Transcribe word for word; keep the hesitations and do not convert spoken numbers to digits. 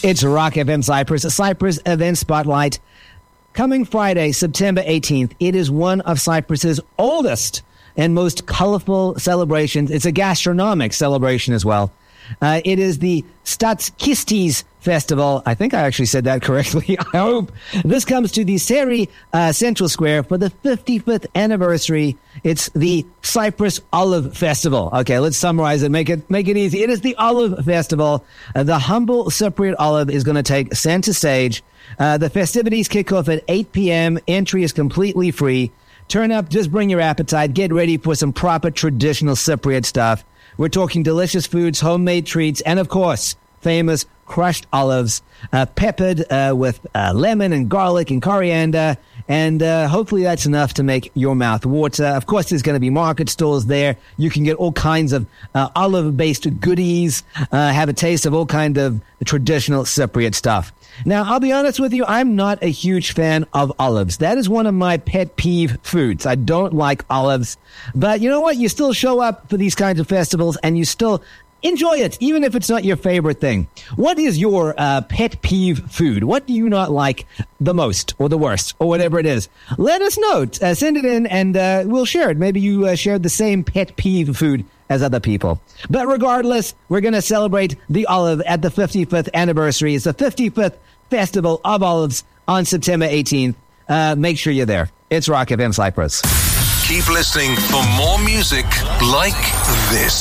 It's Rock F M Cyprus, a Cyprus event spotlight. Coming Friday, September eighteenth, it is one of Cyprus's oldest and most colorful celebrations. It's a gastronomic celebration as well. Uh, it is the Statskistis Festival. I think I actually said that correctly. I hope. This comes to the Seri uh, Central Square for the fifty-fifth anniversary. It's the Cyprus Olive Festival. Okay, let's summarize it. Make it make it easy. It is the Olive Festival. Uh, the humble Cypriot olive is going to take center stage. Uh, the festivities kick off at eight p.m. Entry is completely free. Turn up, just bring your appetite. Get ready for some proper traditional Cypriot stuff. We're talking delicious foods, homemade treats, and of course, famous crushed olives, uh, peppered uh, with uh, lemon and garlic and coriander. And uh, hopefully that's enough to make your mouth water. Of course, there's going to be market stalls there. You can get all kinds of uh, olive-based goodies, uh, have a taste of all kind of traditional Cypriot stuff. Now, I'll be honest with you, I'm not a huge fan of olives. That is one of my pet peeve foods. I don't like olives. But you know what? You still show up for these kinds of festivals and you still enjoy it, even if it's not your favorite thing. What is your uh, pet peeve food? What do you not like the most or the worst or whatever it is? Let us know. Uh, send it in and uh, we'll share it. Maybe you uh, shared the same pet peeve food as other people. But regardless, we're going to celebrate the olive at the fifty-fifth anniversary. It's the fifty-fifth Festival of Olives on September eighteenth. Uh, make sure you're there. It's Rock F M Cyprus. Keep listening for more music like this.